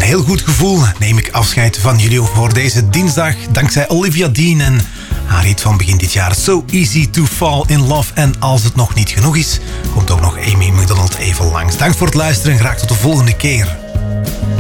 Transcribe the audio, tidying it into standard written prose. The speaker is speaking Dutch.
heel goed gevoel neem ik afscheid van jullie voor deze dinsdag. Dankzij Olivia Dean en haar hit van begin dit jaar. So Easy to Fall in Love. En als het nog niet genoeg is, komt ook nog Amy McDonald even langs. Dank voor het luisteren en graag tot de volgende keer.